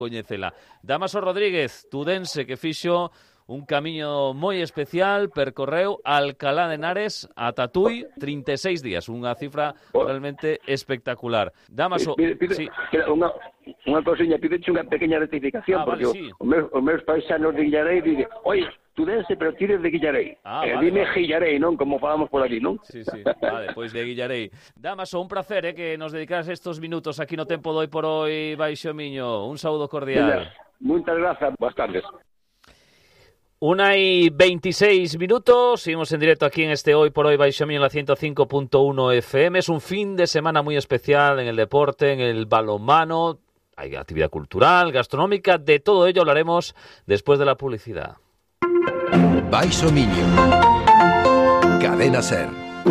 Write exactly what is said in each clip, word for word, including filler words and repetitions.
coñecela. Damaso Rodríguez, tudense, que fixo un camiño moi especial, percorreu Alcalá de Henares ata Tui, trinta e seis días, unha cifra realmente espectacular. Damaso, pide, pide, sí. Unha, unha cousiña, pideche unha pequena rectificación, ah, porque vale, sí. os, meus, os meus paisanos de Guillarei dicen, oi, tudense, pero tires de Guillarei. Ah, eh, vale, dime vale. Guillarei, non? Como falamos por aquí, non? Sí, sí, vale, pois de Guillarei. Damaso, un placer, eh, que nos dedicaras estos minutos aquí no Tempo de Hoy por Hoy, Baixo Miño. Un saúdo cordial. Muchas gracias, buenas tardes. Una y veintiséis minutos, seguimos en directo aquí en este Hoy por Hoy Baixo Miño en la ciento cinco punto uno F M. Es un fin de semana muy especial en el deporte, en el balonmano, hay actividad cultural, gastronómica, de todo ello hablaremos después de la publicidad. Baixo Miño, Cadena Ser.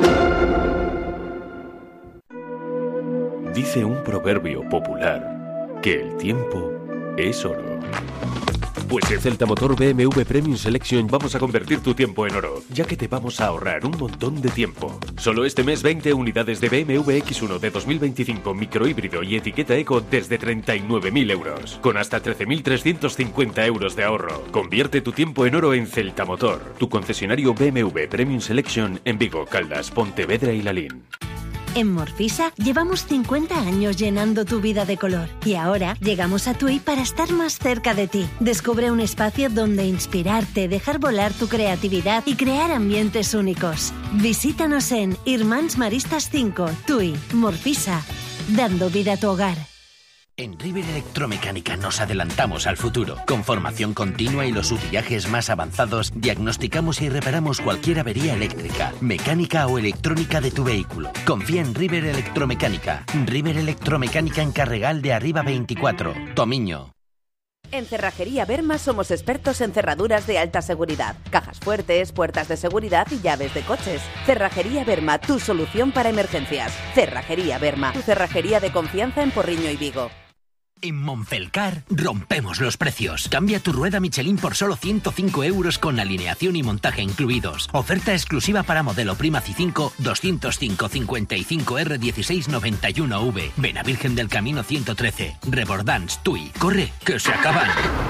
Dice un proverbio popular que el tiempo es oro. Pues en Celta Motor B M W Premium Selection vamos a convertir tu tiempo en oro, ya que te vamos a ahorrar un montón de tiempo. Solo este mes veinte unidades de B M W X uno de dos mil veinticinco microhíbrido y etiqueta eco desde treinta y nueve mil euros, con hasta trece mil trescientos cincuenta euros de ahorro. Convierte tu tiempo en oro en Celta Motor, tu concesionario B M W Premium Selection en Vigo, Caldas, Pontevedra y Lalín. En Morfisa llevamos cincuenta años llenando tu vida de color y ahora llegamos a Tui para estar más cerca de ti. Descubre un espacio donde inspirarte, dejar volar tu creatividad y crear ambientes únicos. Visítanos en Irmáns Maristas cinco, Tui, Morfisa, dando vida a tu hogar. En River Electromecánica nos adelantamos al futuro. Con formación continua y los utillajes más avanzados, diagnosticamos y reparamos cualquier avería eléctrica, mecánica o electrónica de tu vehículo. Confía en River Electromecánica. River Electromecánica en Carregal de Arriba veinticuatro, Tomiño. En Cerrajería Berma somos expertos en cerraduras de alta seguridad, cajas fuertes, puertas de seguridad y llaves de coches. Cerrajería Berma, tu solución para emergencias. Cerrajería Berma, tu cerrajería de confianza en Porriño y Vigo. En Monfelcar rompemos los precios. Cambia tu rueda Michelin por solo ciento cinco euros con alineación y montaje incluidos. Oferta exclusiva para modelo Prima C cinco doscientos cinco cincuenta y cinco R dieciséis noventa y uno V. Vena Virgen del Camino ciento trece. Rebordans, Tui. Corre, que se acaban.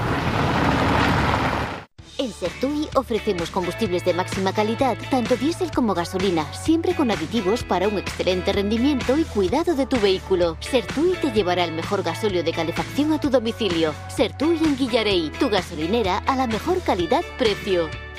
En Sertui ofrecemos combustibles de máxima calidad, tanto diésel como gasolina, siempre con aditivos para un excelente rendimiento y cuidado de tu vehículo. Sertui te llevará el mejor gasóleo de calefacción a tu domicilio. Sertui en Guillarei, tu gasolinera a la mejor calidad-precio.